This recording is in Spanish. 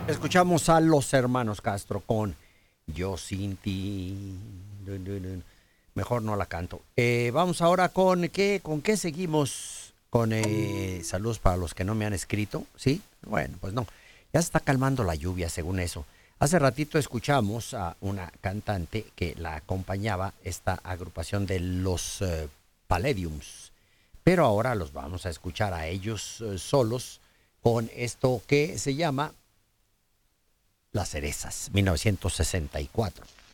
Escuchamos a los hermanos Castro con Yo sin ti. Dun, dun, dun. Mejor no la canto. Vamos ahora con qué seguimos. Con saludos para los que no me han escrito. ¿Sí? Bueno, pues no. Ya se está calmando la lluvia, según eso. Hace ratito escuchamos a una cantante que la acompañaba esta agrupación de los Palladiums. Pero ahora los vamos a escuchar a ellos solos con esto que se llama Las Cerezas, 1964.